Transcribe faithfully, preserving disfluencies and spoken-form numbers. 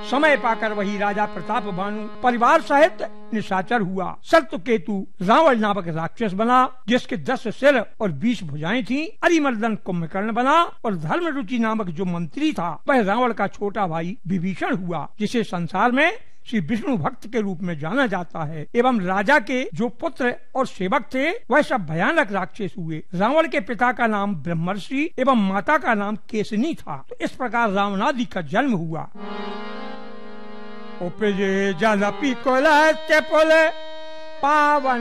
समय पाकर वही राजा प्रताप भानु परिवार सहित निशाचर हुआ। सत्यकेतु रावण नामक राक्षस बना, जिसके दस सिर और बीस भुजाएं थीं। अरिमर्दन कुंभकर्ण बना और धर्म रुचि नामक जो मंत्री था वह रावण का छोटा भाई विभीषण हुआ, जिसे संसार में श्री विष्णु भक्त के रूप में जाना जाता है। एवं राजा के जो पुत्र और सेवक थे वह सब भयानक राक्षस हुए। रावण के पिता का नाम ब्रह्मर्षि एवं माता का नाम केसनी था। तो इस प्रकार रावणादि का जन्म हुआ। उपजे जल पिकोल पावन